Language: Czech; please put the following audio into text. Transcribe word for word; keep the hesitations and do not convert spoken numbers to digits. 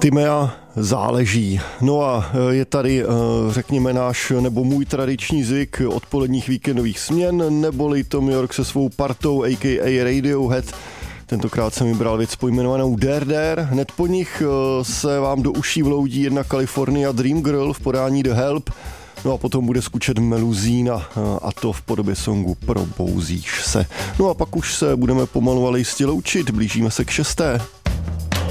Timea záleží. No a je tady, řekněme, náš nebo můj tradiční zvyk odpoledních víkendových směn, neboli Tom York se svou partou, a k a. Radiohead. Tentokrát jsem vybral věc pojmenovanou Dare Dare. Hned po nich se vám do uší vloudí jedna California Dream Girl v podání The Help. No a potom bude skučet Meluzína, a to v podobě songu Probouzíš se. No a pak už se budeme pomalu ale jistě loučit, blížíme se k šesté.